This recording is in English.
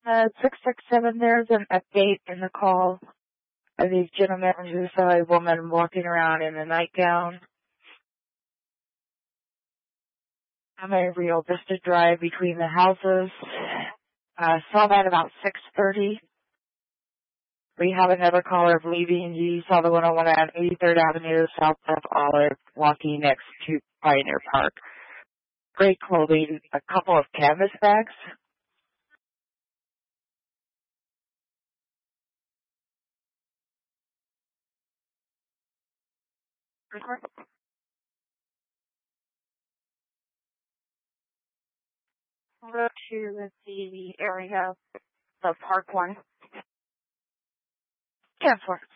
667, there's an update in the call of these gentlemen who saw a woman walking around in a nightgown on a Rio Vista Drive between the houses. Saw that about 6:30. We have another caller leaving. You saw the 101 on 83rd Avenue, south of Olive, walking next to Pioneer Park. Gray clothing, a couple of canvas bags. We'll go to the area, the park one. 10-4.